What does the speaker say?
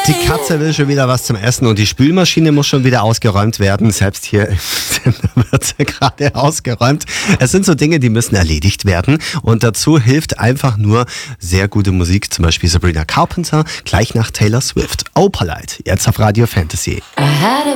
Die Katze will schon wieder was zum Essen und die Spülmaschine muss schon wieder ausgeräumt werden. Selbst hier im Sender wird sie gerade ausgeräumt. Es sind so Dinge, die müssen erledigt werden und dazu hilft einfach nur sehr gute Musik, zum Beispiel Sabrina Carpenter, gleich nach Taylor Swift. Opalite, jetzt auf Radio Fantasy. I had a